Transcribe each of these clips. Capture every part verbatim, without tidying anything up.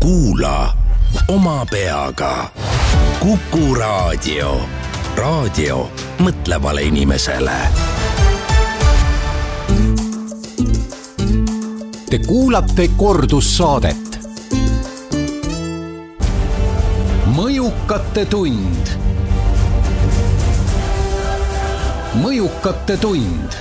Kuula oma peaga. Kuku raadio. Raadio mõtlevale inimesele. Te kuulate kordussaadet. Mõjukate tund. Mõjukate tund.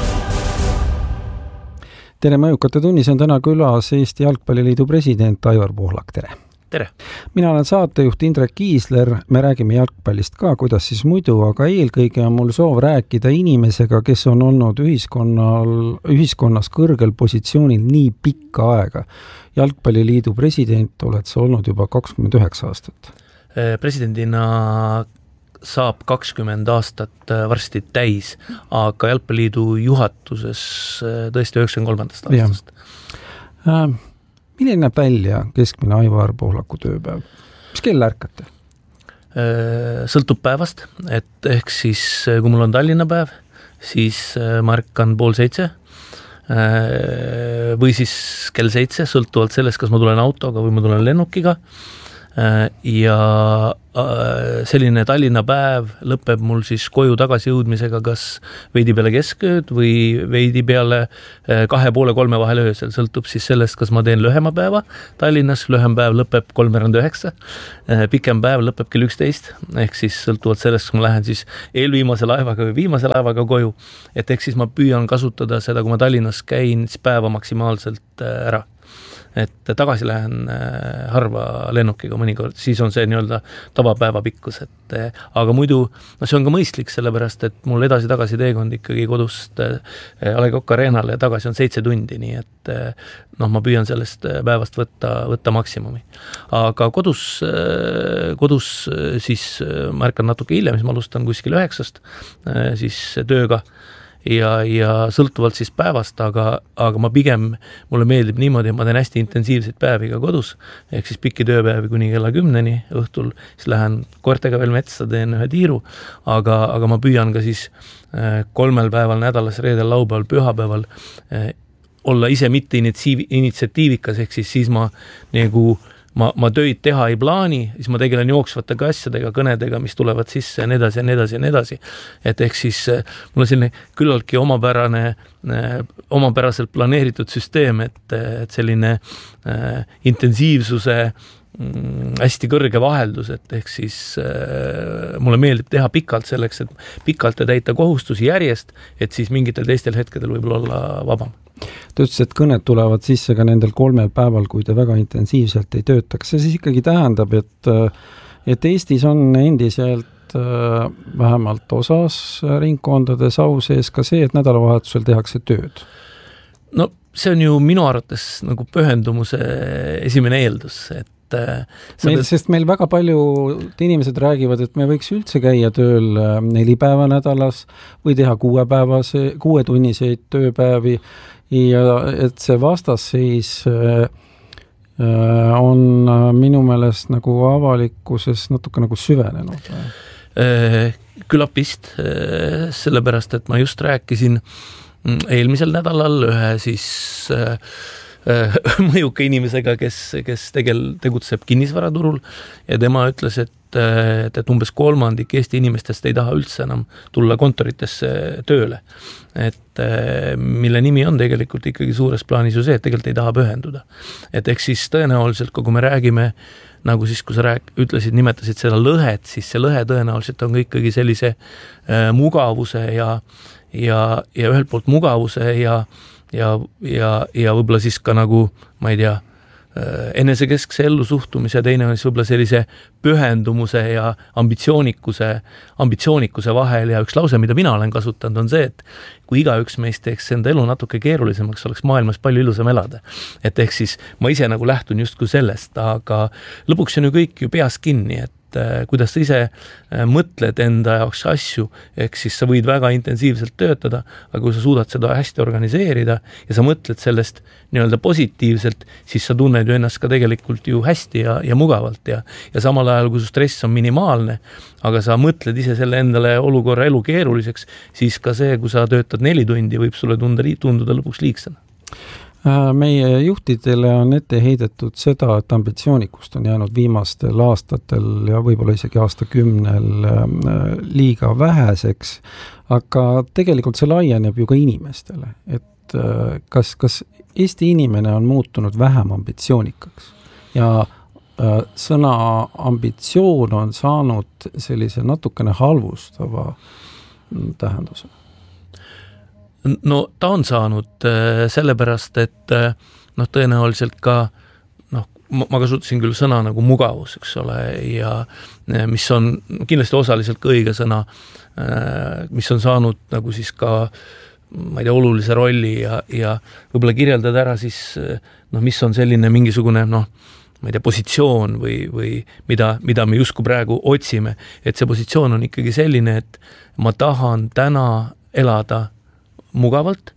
Tere, Mõjukate tunnis on täna külas Eesti Jalgpalliliidu president Aivar Pohlak, tere! Tere! Mina olen saatejuht Indrek Kiisler, me räägime jalgpallist ka, kuidas siis muidu, aga eelkõige on mul soov rääkida inimesega, kes on olnud ühiskonnal, ühiskonnas kõrgel positsioonil nii pikka aega. Jalgpalliliidu president oled sa olnud juba kakskümmend üheksa aastat. Presidendina saab kakskümmend aastat varsti täis, aga Jalgpalliliidu juhatuses tõesti üheksakümne kolmandast aastast. Äh, milline näeb välja keskmine Aivar Pohlaku tööpäev? Mis kell ärkate? Sõltub päevast, et ehk siis kui mul on Tallinna päev, siis ma ärkan pool seitse või siis kell seitse, sõltuvalt sellest, kas ma tulen autoga või ma tulen lennukiga. Ja selline Tallinna päev lõpeb mul siis koju tagasi jõudmisega kas veidi peale keskööd või veidi peale kahe poole kolme vahel öösel. Sõltub siis sellest, kas ma teen lühema päeva Tallinnas, lühem päev lõpeb kolmveerand üheksa, pikem päev lõpeb kell üksteist, ehk siis sõltuvalt sellest, kui ma lähen siis eelviimase laevaga või viimase laevaga koju, et ehk siis ma püüan kasutada seda, kui ma Tallinnas käin, siis päeva maksimaalselt ära. Et tagasi lähen harva lennukiga mõnikord, siis on see nii-öelda tavapäeva pikkus, et aga muidu, no see on ka mõistlik, sellepärast, et mul edasi-tagasi teekond ikkagi kodust A Le Coq Arenale tagasi on seitse tundi, nii et noh, ma püüan sellest päevast võtta, võtta maksimumi. Aga kodus, kodus siis ma ärkan natuke hiljem, siis ma alustan kuskil üheksast siis tööga, ja, ja sõltuvalt siis päevast, aga, aga ma pigem, mulle meeldib niimoodi, et ma teen hästi intensiivseid päevi ka kodus, ehk siis pikki tööpäevi kuni kella kümneni õhtul, siis lähen koertega veel metsa, teen ühe tiiru, aga, aga ma püüan ka siis kolmel päeval nädalas, reedel, laupäeval, pühapäeval olla ise mitte initsiatiivikas, ehk siis siis ma nagu Ma, ma tööid teha ei plaani, siis ma tegelen jooksvate asjadega, kõnedega, mis tulevad sisse ja nii edasi ja nii edasi ja nii edasi. Et ehk siis mul on selline küllaltki omapärane, omapäraselt planeeritud süsteem, et, et selline äh, intensiivsuse mm, hästi kõrge vaheldus, et ehk siis äh, mulle meeldib teha pikalt selleks, et pikalt ja täita kohustusi järjest, et siis mingitel teistel hetkedel võib olla vabam. Te ütles, et kõned tulevad sisse ka nendel kolmel päeval, kui te väga intensiivselt ei töötaks. See siis ikkagi tähendab, et, et Eestis on endiselt vähemalt osas ringkondades au sees ka see, et nädalavahetusel tehakse tööd. No see on ju minu arvates nagu pühendumuse esimene eeldus, et Meil, sest meil väga palju inimesed räägivad, et me võiks üldse käia tööl neli päeva nädalas või teha kuuepäevase, kuuetunniseid tööpäevi ja et see vastasseis on minu meelest nagu avalikkuses natuke nagu süvenenud. Küllap vist, sellepärast, et ma just rääkisin eelmisel nädalal ühe siis mõjuka inimesega, kes, kes tegel, tegutseb kinnisvaraturul ja tema ütles, et, et, et umbes kolmandik Eesti inimestest ei taha üldse enam tulla kontoritesse tööle. Et mille nimi on tegelikult ikkagi suures plaanis ju see, et tegelikult ei taha pühenduda. Et ehk siis tõenäoliselt, kui me räägime, nagu siis, kui sa rääk, ütlesid, nimetasid seda lõhet, siis see lõhe tõenäoliselt on ikkagi sellise äh, mugavuse ja, ja, ja ühelt poolt mugavuse ja ja, ja, ja võib-olla siis ka nagu, ma ei tea, enesekeskse ellusuhtumise, teine on siis võib-olla sellise pühendumuse ja ambitsioonikuse, ambitsioonikuse vahel ja üks lause, mida mina olen kasutanud, on see, et kui igaüks meist teeks enda elu natuke keerulisemaks, oleks maailmas palju ilusam elada. Et ehk siis ma ise nagu lähtun justkui sellest, aga lõpuks on ju kõik ju peas kinni, et kuidas sa ise mõtled enda jaoks asju, ehk siis sa võid väga intensiivselt töötada, aga kui sa suudad seda hästi organiseerida ja sa mõtled sellest nii-öelda positiivselt, siis sa tunned ju ennast ka tegelikult ju hästi ja, ja mugavalt ja, ja samal ajal, kui su stress on minimaalne, aga sa mõtled ise selle endale olukorra elu keeruliseks, siis ka see, kui sa töötad neli tundi, võib sulle tunda, tunduda lõpuks liigsena. Meie juhtidele on ette heidetud seda, et ambitsioonikust on jäänud viimastel aastatel ja võib-olla isegi aastakümnel liiga väheseks, aga tegelikult see laieneb ju ka inimestele, et kas, kas Eesti inimene on muutunud vähem ambitsioonikaks ja sõna ambitsioon on saanud sellise natukene halvustava tähenduse. No ta on saanud sellepärast, et noh, tõenäoliselt ka noh, ma kasutasin küll sõna nagu mugavus, eks ole, ja mis on kindlasti osaliselt ka õige sõna, mis on saanud nagu siis ka ma ei tea, olulise rolli ja, ja võib-olla kirjeldada ära siis noh, mis on selline mingisugune noh, ma ei tea, positsioon või, või mida, mida me justkui praegu otsime, et see positsioon on ikkagi selline, et ma tahan täna elada mugavalt,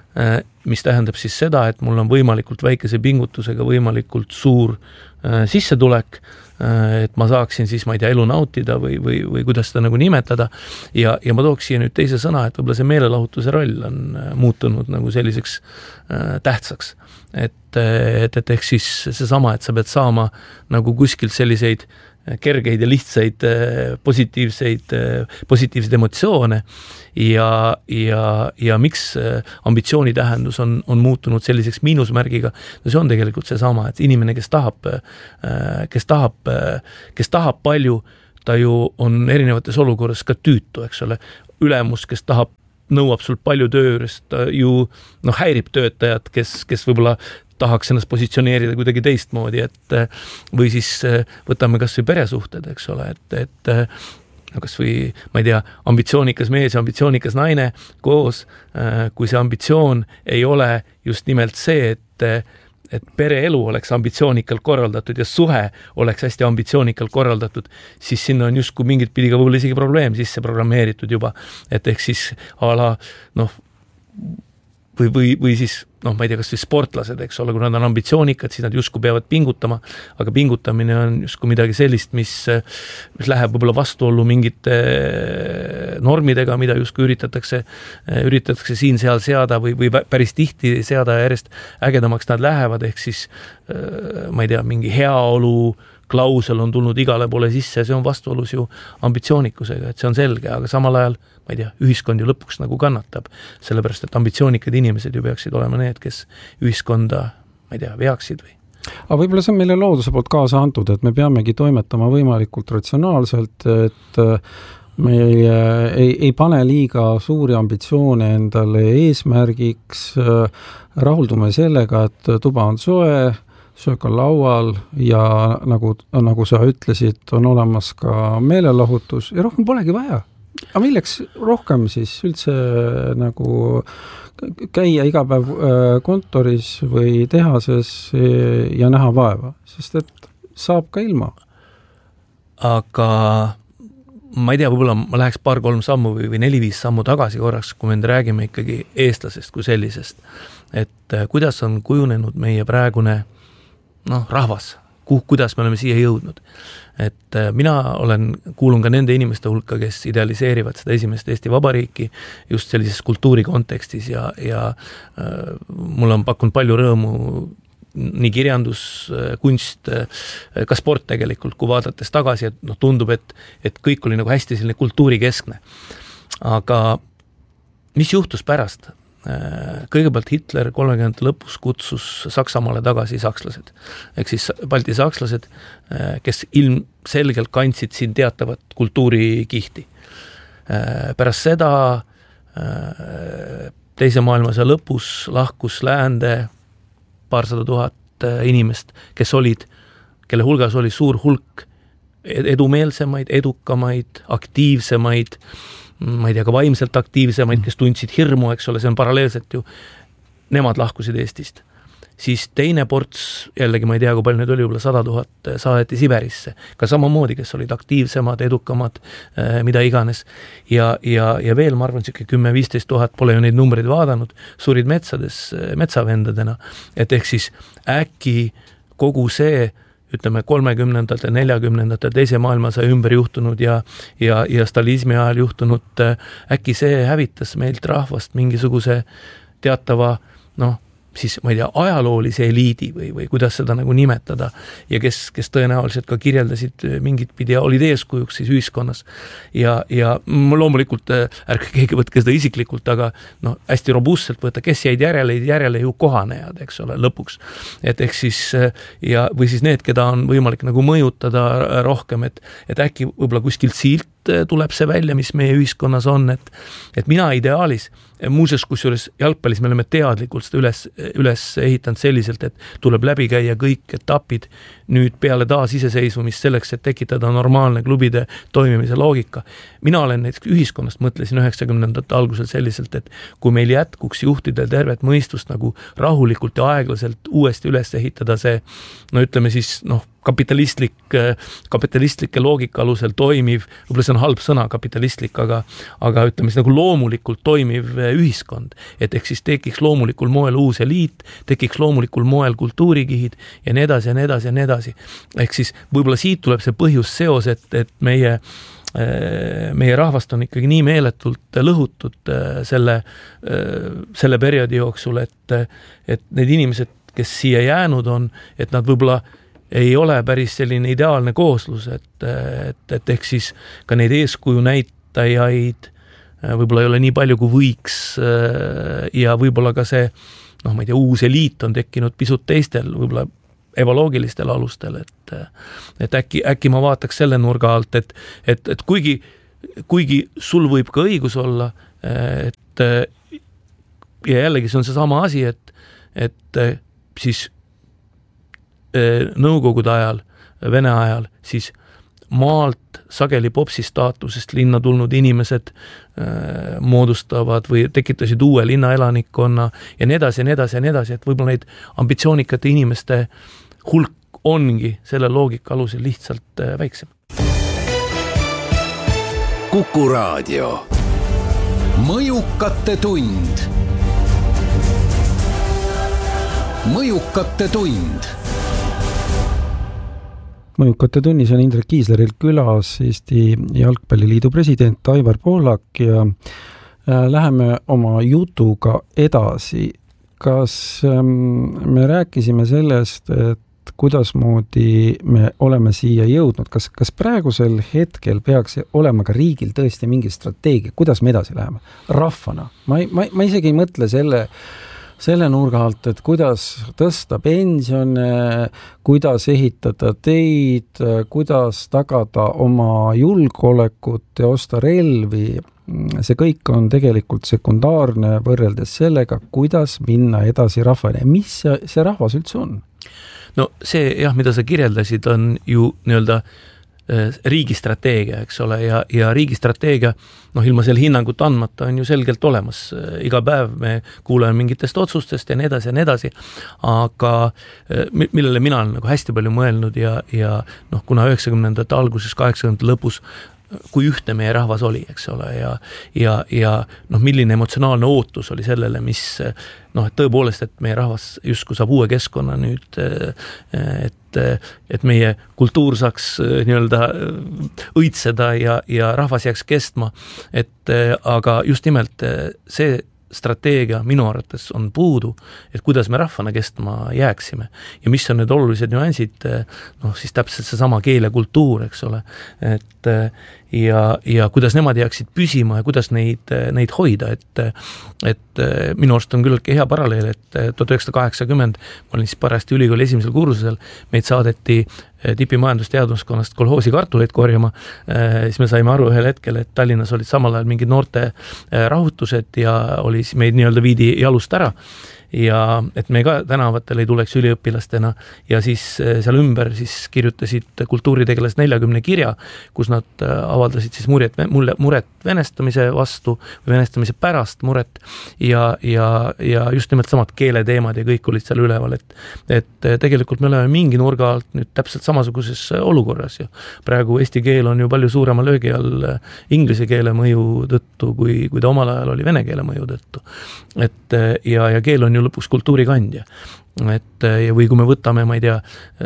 mis tähendab siis seda, et mul on võimalikult väikese pingutusega võimalikult suur sissetulek, et ma saaksin siis, ma ei tea, elu nautida või, või, või kuidas seda nagu nimetada ja, ja ma tooks siia nüüd teise sõna, et võib-olla see meelelahutuse roll on muutunud nagu selliseks tähtsaks, et, et, et ehk siis seesama, et sa pead saama nagu kuskilt selliseid kergeid ja lihtsaid positiivseid, positiivseid emotsioone ja, ja, ja miks ambitsiooni tähendus on, on muutunud selliseks miinusmärgiga, no see on tegelikult seesama, et inimene, kes tahab, kes tahab, kes tahab palju, ta ju on erinevates olukorras ka tüütu, eks ole, ülemus, kes tahab nõuab sul palju tööürist, ju noh, häirib töötajad, kes, kes võib-olla tahaks ennast positsioneerida kuidagi teistmoodi, et või siis võtame kas või peresuhted, eks ole, et, et kas või, ma ei tea, ambitsioonikas mees ja ambitsioonikas naine koos, kui see ambitsioon ei ole just nimelt see, et et pereelu oleks ambitsioonikalt korraldatud ja suhe oleks hästi ambitsioonikalt korraldatud, siis sinna on justkui mingit pidi ka võib-olla isegi probleem sisse programmeeritud juba, et ehk siis a la, noh, või, või, või siis, noh, ma ei tea, kas või sportlased, eks ole, kui nad on ambitsioonikad, siis nad justkui peavad pingutama, aga pingutamine on justkui midagi sellist, mis, mis läheb võib-olla vastuollu mingite normidega, mida justkui üritatakse, üritatakse siin-seal seada või, või päris tihti seada ja järjest ägedamaks nad lähevad, ehk siis, ma ei tea, mingi heaolu klausel on tulnud igale poole sisse, see on vastuolus ju ambitsioonikusega, et see on selge, aga samal ajal, ma ei tea, ühiskond ju lõpuks nagu kannatab, sellepärast, et ambitsioonikad inimesed ju peaksid olema need, kes ühiskonda, ma ei tea, veaksid või. Aga võib-olla see on meile looduse poolt kaasa antud, et me peamegi toimetama võimalikult ratsionaalselt, et me ei, ei, ei pane liiga suuri ambitsioone endale eesmärgiks, rahuldume sellega, et tuba on soe, söök on laual ja nagu, nagu sa ütlesid, on olemas ka meelelahutus ja rohkem polegi vaja. Aga milleks rohkem siis üldse nagu käia iga päev kontoris või tehases ja näha vaeva, sest et saab ka ilma. Aga ma ei tea, võib-olla ma läheks paar-kolm sammu või, või neli-viis sammu tagasi korraks, kui me räägime ikkagi eestlasest kui sellisest, et kuidas on kujunenud meie praegune noh, rahvas, kuh, kuidas me oleme siia jõudnud. Et mina olen, kuulun ka nende inimeste hulka, kes idealiseerivad seda esimest Eesti Vabariiki just sellises kultuuri kontekstis ja, ja äh, mul on pakkunud palju rõõmu nii kirjandus, kunst, ka sport tegelikult, kui vaadates tagasi, et noh, tundub, et, et kõik oli nagu hästi selline kultuurikeskne. Aga mis juhtus pärast? Kõigepealt Hitler kolmekümnendate lõpus kutsus Saksamaale tagasi sakslased, ehk siis Balti sakslased, kes ilmselgelt kandsid siin teatavat kultuurikihti. Pärast seda teise maailmasõja lõpus lahkus läände paarsada tuhat inimest, kes olid, kelle hulgas oli suur hulk edumeelsemaid, edukamaid, aktiivsemaid, ma ei tea, ka vaimselt aktiivsemaid, kes tundsid hirmu, eks ole, see on paralleelselt ju, nemad lahkusid Eestist. Siis teine ports, jällegi ma ei tea, kui palju need oli, juba sada tuhat saadeti Siberisse, ka samamoodi, kes olid aktiivsemad, edukamad, mida iganes. Ja, ja, ja veel, ma arvan, siuke kümme viisteist tuhat, pole ju neid numbreid vaadanud, surid metsades, metsavendadena, et ehk siis äkki kogu see ütleme kolmekümnendate, neljakümnendate teise maailmasõja ümber juhtunud ja, ja, ja stalinismi ajal juhtunud, äkki see hävitas meilt rahvast mingisuguse teatava, noh, siis ma ei tea, ajaloolise eliidi või, või kuidas seda nagu nimetada ja kes, kes tõenäoliselt ka kirjeldasid mingit pidi ja olid eeskujuks siis ühiskonnas ja, ja loomulikult ärge keegi võtke seda isiklikult, aga noh, hästi robustselt võtta, kes jäid järele, järele ju kohanejad, eks ole, lõpuks. Et ehk siis ja, või siis need, keda on võimalik nagu mõjutada rohkem, et, et äkki võib-olla kuskilt silt tuleb see välja, mis meie ühiskonnas on, et, et mina ideaalis, muuseas kusjuures jalgpallis me oleme teadlikult seda üles, üles ehitanud selliselt, et tuleb läbi käia kõik etapid nüüd peale taas iseseisvumist selleks, et tekitada normaalne klubide toimimise loogika. Mina olen näiteks ühiskonnast mõtlesin üheksakümnendate algusel selliselt, et kui meil jätkuks juhtidel tervet mõistust nagu rahulikult ja aeglaselt uuesti üles ehitada see, no ütleme siis, noh, kapitalistlik, kapitalistlikke loogika alusel toimiv, võib-olla see on halb sõna kapitalistlik, aga, aga ütleme siis nagu loomulikult toimiv ühiskond, et ehk siis tekiks loomulikul moel uus eliit, tekiks loomulikul moel kultuurikihid ja nii edasi ja nii edasi ja nii edasi. Ehk siis võib-olla siit tuleb see põhjus seos, et, et meie meie rahvast on ikkagi nii meeletult lõhutud selle, selle perioodi jooksul, et, et need inimesed, kes siia jäänud on, et nad võib-olla ei ole päris selline ideaalne kooslus, et, et, et ehk siis ka neid eeskuju näitajaid võib-olla ei ole nii palju kui võiks ja võib-olla ka see, noh, ma ei tea, uus eliit on tekkinud pisut teistel, võib-olla evoloogilistel alustel, et, et äkki, äkki ma vaataks selle nurga alt, et, et, et kuigi, kuigi sul võib ka õigus olla, et ja jällegi see on see sama asi, et, et siis nõukogude ajal, Vene ajal, siis maalt sageli popsi staatusest linna tulnud inimesed äh, moodustavad või tekitasid uue linna elanikkonna ja nii edasi ja nii edasi ja nii edasi, et võib-olla neid ambitsioonikate inimeste hulk ongi selle loogika alusel lihtsalt äh, väiksem. Kuku Raadio. Mõjukate tund. Mõjukate tund. Mõjukate tunnis on Indrek Kiisleril külas Eesti Jalgpalliliidu president Aivar Pohlak ja läheme oma jutuga edasi. Kas me rääkisime sellest, et kuidas moodi me oleme siia jõudnud? Kas, kas praegusel hetkel peaks olema ka riigil tõesti mingi strateegia, kuidas me edasi läheme? Rahvana. Ma, ma, ma isegi ei mõtle selle selle nurga alt, et kuidas tõsta pensione, kuidas ehitada teid, kuidas tagada oma julgeolekut ja osta relvi. See kõik on tegelikult sekundaarne võrreldes sellega, kuidas minna edasi rahvale. Mis see, see rahvas üldse on? No see, jah, mida sa kirjeldasid, on ju nii-öelda riigistrateegia, eks ole, ja, ja riigistrateegia, noh, ilma selle hinnangut andmata on ju selgelt olemas. Iga päev me kuuleme mingitest otsustest ja nii edasi ja nii edasi, aga millele mina olen nagu hästi palju mõelnud ja, ja noh, kuna üheksakümnendate alguses, kaheksakümnendate lõpus, kui ühte meie rahvas oli, eks ole, ja, ja, ja noh, milline emotsionaalne ootus oli sellele, mis noh, et tõepoolest, et meie rahvas justkui saab uue keskkonna nüüd, et, et meie kultuur saaks nii-öelda õitseda ja, ja rahvas jääks kestma, et aga just nimelt see strateegia minu arvates on puudu, et kuidas me rahvana kestma jääksime ja mis on need olulised nüansid, noh siis täpselt see sama keel ja kultuur, eks ole, et ja, ja kuidas nemad jääksid püsima ja kuidas neid, neid hoida, et, et minu arust on küllalt hea paralleel, et tuhat üheksasada kaheksakümmend ma olin siis parajasti ülikooli esimesel kursusel, meid saadeti tipimajandus-teaduskonnast kolhoosi kartuleid korjama, siis me saime aru ühel hetkel, et Tallinnas olid samal ajal mingid noorte rahutused ja oli meid nii-öelda viidi jalust ära ja et me ka tänavatel ei tuleks üliõpilastena ja siis seal ümber siis kirjutasid kultuuritegelased neljakümne kirja, kus nad avaldasid siis muret, mulle, muret venestamise vastu või venestamise pärast muret ja, ja, ja just nimelt samad keeleteemad ja kõik olid seal üleval, et, et tegelikult me oleme mingi nurga alt nüüd täpselt samasuguses olukorras ju. Praegu eesti keel on ju palju suurema löögi all inglise keele mõju tõttu, kui, kui ta omal ajal oli vene keele mõju tõttu. Et ja, ja keel on ju lõpuks kultuurikandja. Et, ja või kui me võtame, ma ei tea,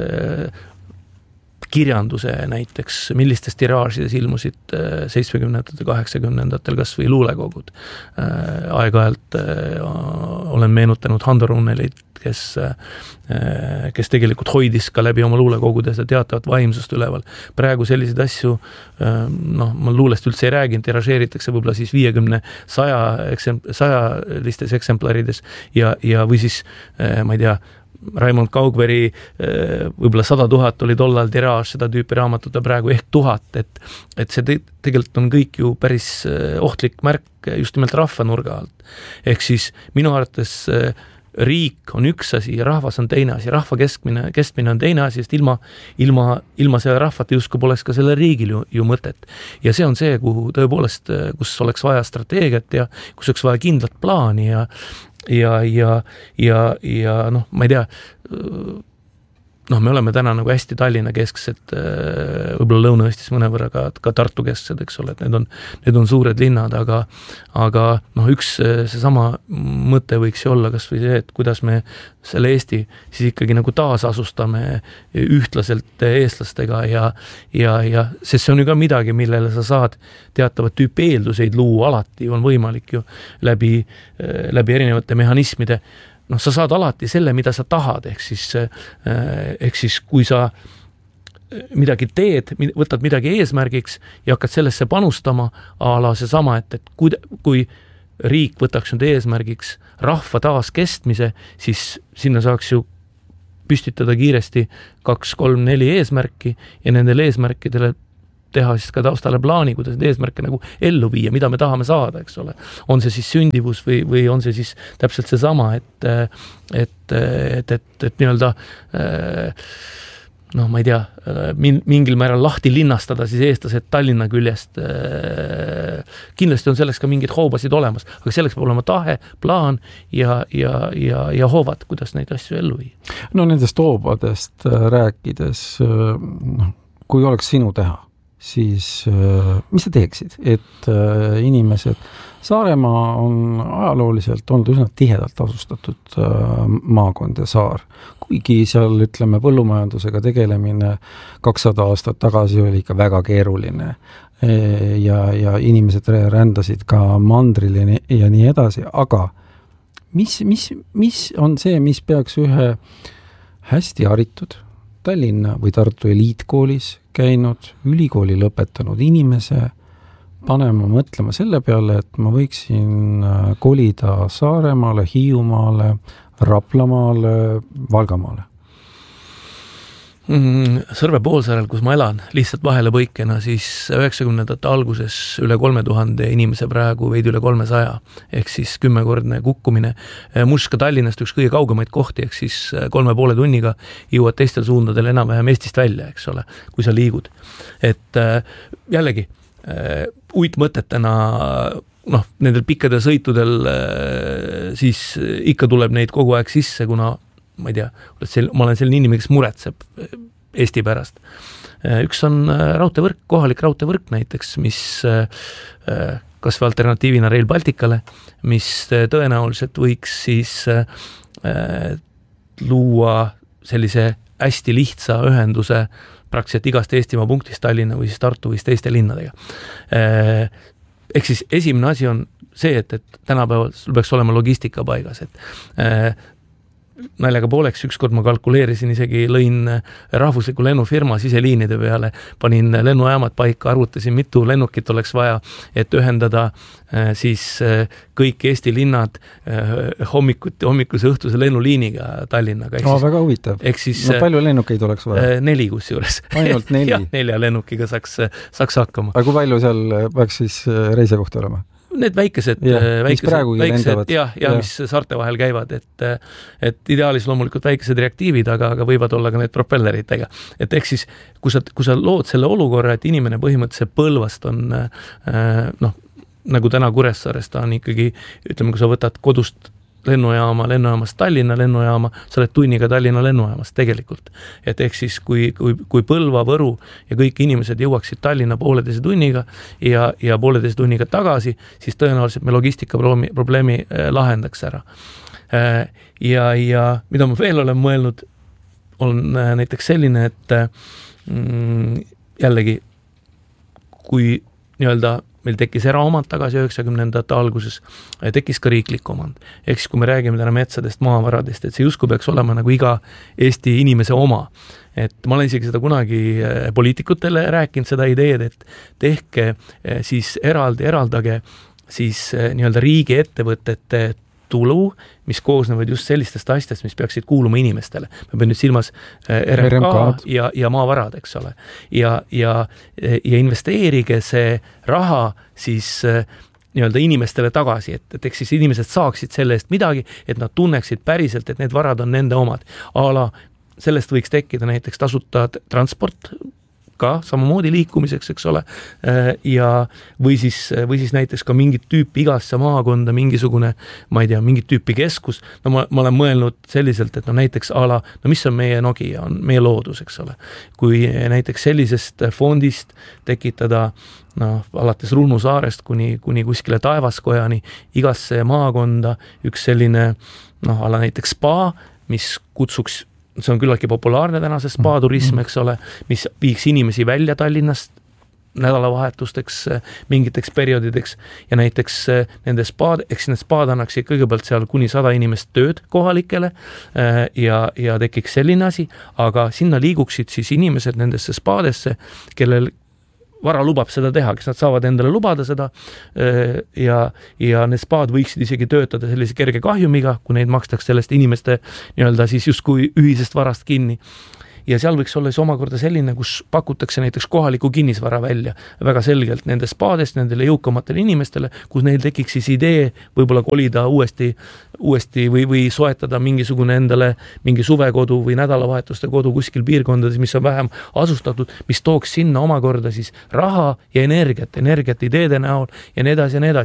kirjanduse näiteks, millistes tiraažides ilmusid seitsmekümnendatel, kaheksakümnendatel kas või luulekogud. Aeg-ajalt olen meenutanud Hando Runnelit, kes, kes tegelikult hoidis ka läbi oma luulekogudes ja teatavat vaimsust üleval. Praegu selliseid asju, noh, ma luulest üldse ei räägi, tiražeeritakse võib-olla siis viiekümne saja listes eksemplarides ja, ja või siis, ma ei tea, Raimond Kaugveri võib-olla sada tuhat oli tollal tiraaž seda tüüpi raamatut ja praegu ehk tuhat, et, et see te, tegelikult on kõik ju päris ohtlik märk just nimelt rahva nurga alt. Ehk siis minu arvates riik on üks asi ja rahvas on teine asi, rahva keskmine, kestmine on teine asi, sest ilma, ilma, ilma selle rahvat justkui poleks ka selle riigil ju, ju mõtet. Ja see on see, kuhu tõepoolest, kus oleks vaja strateegiat ja kus oleks vaja kindlat plaani ja ja, ja, ja, ja noh, ma ei tea, noh, me oleme täna nagu hästi Tallinna kesksed, võib-olla Lõuna-Eestis mõnevõrra ka, ka Tartu kesksed, eks ole, et need on, need on suured linnad, aga, aga noh, üks seesama mõte võiks ju olla kas või see, et kuidas me selle Eesti siis ikkagi nagu taasasustame ühtlaselt eestlastega ja, ja, ja sest see on ju ka midagi, millele sa saad teatavat tüüpi eelduseid luua, alati on võimalik ju läbi, läbi erinevate mehhanismide. Noh, sa saad alati selle, mida sa tahad, ehk siis, ehk siis kui sa midagi teed, võtad midagi eesmärgiks ja hakkad sellesse panustama, ala see sama, et, et kui, kui riik võtaks nüüd eesmärgiks rahva taas kestmise, siis sinna saaks ju püstitada kiiresti kaks, kolm, neli eesmärki ja nendele eesmärkidele teha siis ka taustale plaani, kuidas need eesmärke nagu ellu viia, mida me tahame saada, eks ole. On see siis sündivus või, või on see siis täpselt see sama, et, et, et, et, et nii-öelda noh, ma ei tea, mingil määral lahti linnastada siis eestlased Tallinna küljest. Kindlasti on selleks ka mingid hoobasid olemas, aga selleks peab olema tahe, plaan ja, ja, ja, ja hoovad, kuidas neid asju ellu viia. No nendest hoobadest rääkides, noh, kui oleks sinu teha, siis mis sa teeksid, et inimesed, Saaremaa on ajalooliselt olnud üsna tihedalt asustatud maakond ja saar, kuigi seal, ütleme, põllumajandusega tegelemine kakssada aastat tagasi oli ikka väga keeruline ja, ja inimesed rändasid ka mandril ja nii, ja nii edasi, aga mis, mis, mis on see, mis peaks ühe hästi haritud Tallinna või Tartu eliitkoolis käinud, ülikooli lõpetanud inimese panema mõtlema selle peale, et ma võiksin kolida Saaremaale, Hiiumaale, Raplamaale, Valgamaale? Sõrve poolsaarel, kus ma elan, lihtsalt vahele põikena, siis üheksakümnendate alguses üle kolme tuhande inimese praegu veidi üle kolmesaja, ehk siis kümnekordne kukkumine. Muuseas ka Tallinnast üks kõige kaugemaid kohti, ehk siis kolme poole tunniga jõuad teistel suundadel enam-vähem Eestist välja, eks ole, kui sa liigud. Et jällegi, uitmõtetena, noh, nendel pikkadel sõitudel siis ikka tuleb neid kogu aeg sisse, kuna ma ei tea, ma olen selline inimene, kes muretseb Eesti pärast. Üks on raudteevõrk, kohalik raudteevõrk näiteks, mis kas või alternatiivina Rail Balticale, mis tõenäoliselt võiks siis luua sellise hästi lihtsa ühenduse praktiliselt igast Eestimaa punktist Tallinna või siis Tartu või teiste linnadega. Ehk siis esimene asi on see, et, et tänapäeval peaks olema logistika paigas, et naljaga pooleks, ükskord ma kalkuleerisin, isegi lõin rahvusliku lennufirma siseliinide peale, panin lennujaamad paika, arvutasin, mitu lennukit oleks vaja, et ühendada siis kõik Eesti linnad hommikuti, hommikuse õhtuse lennuliiniga Tallinnaga. No, väga huvitav. Siis, no palju lennukeid oleks vaja? Neli kus juures. Ainult neli? Ja, nelja lennukiga saaks, saaks hakkama. Aga kui palju seal peaks siis reise kohta olema? Need väikesed, ja, väikesed, väikesed ja, ja, ja mis saarte vahel käivad, et, et ideaalis loomulikult väikesed reaktiivid, aga, aga võivad olla ka need propelleritega. Et ehk siis, kui sa, kui sa lood selle olukorra, et inimene põhimõtteliselt Põlvast on, noh, nagu täna Kuressaarest, ta on ikkagi, ütleme, kui sa võtad kodust lennujaama, lennujaamast Tallinna lennujaama, sa oled tunniga Tallinna lennujaamast tegelikult. Et ehk siis, kui, kui, kui Põlva, Võru ja kõik inimesed jõuaksid Tallinna pooleteise tunniga ja, ja pooleteise tunniga tagasi, siis tõenäoliselt me logistika probleemi, probleemi lahendaks ära. Ja, ja mida ma veel olen mõelnud, on näiteks selline, et jällegi, kui nii-öelda meil tekkis eraomand tagasi üheksakümnendate alguses, tekkis ka riiklik omand. Ehk siis, kui me räägime täna metsadest, maavaradest, et see justkui peaks olema nagu iga Eesti inimese oma. Et ma olen isegi seda kunagi poliitikutele rääkinud seda ideed, et tehke siis eraldi, eraldage siis nii-öelda riigi ettevõtete tulu, mis koosnevad just sellistest asjast, mis peaksid kuuluma inimestele. Ma pean nüüd silmas R M K ja, ja maavarad, eks ole. Ja, ja, ja investeerige see raha siis nii-öelda inimestele tagasi, et, et eks siis inimesed saaksid selle eest midagi, et nad tunneksid päriselt, et need varad on nende omad. Ala sellest võiks tekkida näiteks tasuta transport, ka samamoodi liikumiseks, eks ole, ja või siis, või siis näiteks ka mingit tüüpi igasse maakonda, mingisugune, ma ei tea, mingit tüüpi keskus. No ma, ma olen mõelnud selliselt, et no näiteks ala, no mis on meie Nokia, on meie loodus, eks ole. Kui näiteks sellisest fondist tekitada no, alates Ruhnu saarest kuni, kuni kuskile Taevaskojani, igasse maakonda üks selline, noh, ala näiteks spa, mis kutsuks see on küllaltki populaarne tänase spa-turism, eks ole, mis viiks inimesi välja Tallinnast nädalavahetusteks, mingiteks perioodideks ja näiteks nende spaad, eks need spaad annaksid kõigepealt seal kuni sada inimest tööd kohalikele ja, ja tekiks selline asi, aga sinna liiguksid siis inimesed nendesse spaadesse, kellel vara lubab seda teha, kes nad saavad endale lubada seda ja, ja need spaad võiksid isegi töötada sellise kerge kahjumiga, kui neid makstaks sellest inimeste nii-öelda siis justkui ühisest varast kinni. Ja seal võiks olla siis omakorda selline, kus pakutakse näiteks kohaliku kinnisvara välja väga selgelt nende spaadest, nendele jõukamatele inimestele, kus neil tekiks siis idee võib-olla kolida uuesti, uuesti või, või soetada mingisugune endale mingi suvekodu või nädalavahetuste kodu kuskil piirkondades, mis on vähem asustatud, mis tooks sinna omakorda siis raha ja energiat, energiat ideede näol ja nii edasi ja nii edasi.